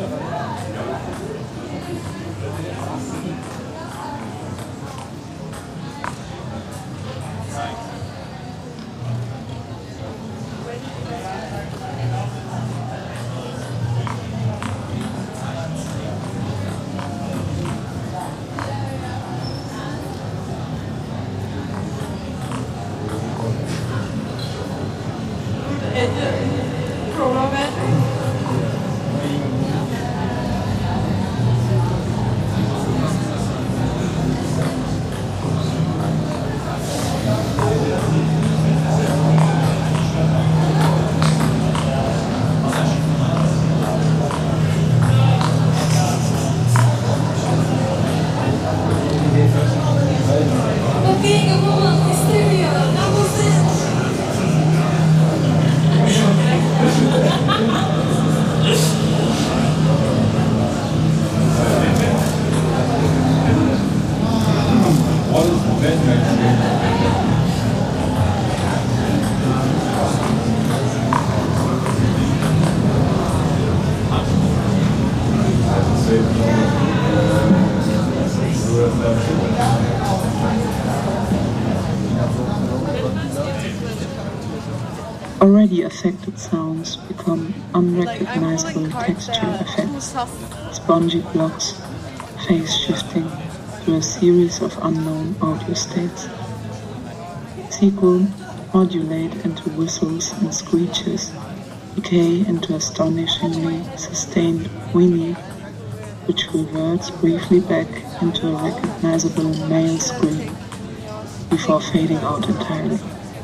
Already affected sounds become unrecognizable texture effects, spongy blocks, phase shifting through a series of unknown audio states. Sequel modulate into whistles and screeches, decay into astonishingly sustained whinny, which reverts briefly back into a recognizable male scream before fading out entirely.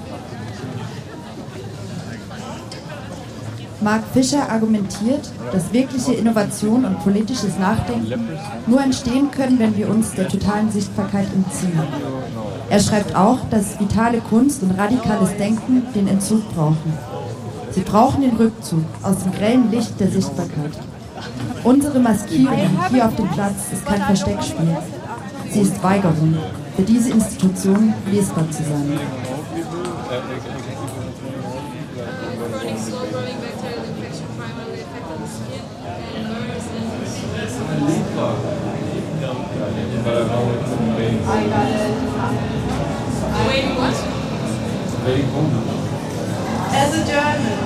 Mark Fisher argumentiert, dass wirkliche Innovation und politisches Nachdenken nur entstehen können, wenn wir uns der totalen Sichtbarkeit entziehen. Er schreibt auch, dass vitale Kunst und radikales Denken den Entzug brauchen. Sie brauchen den Rückzug aus dem grellen Licht der Sichtbarkeit. Unsere Maskierung hier auf dem Platz ist kein Versteckspiel. Sie ist Weigerung, für diese Institution lesbar zu sein. Wait, what? As a German.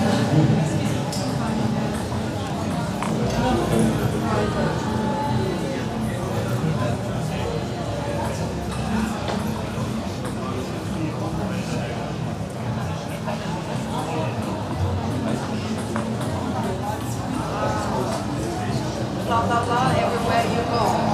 Blah blah blah everywhere you go.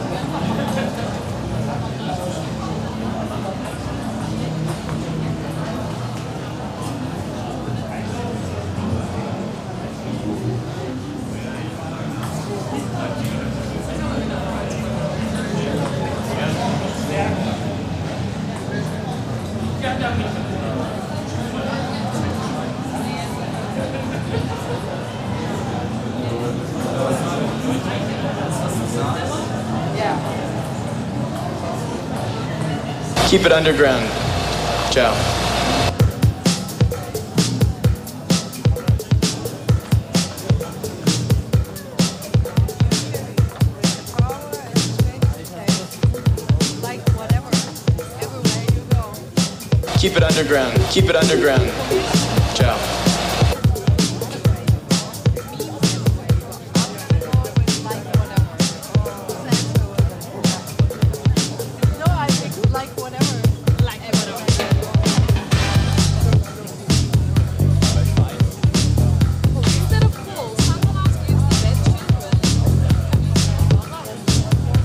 Keep it underground. Ciao. Keep it underground. Keep it underground.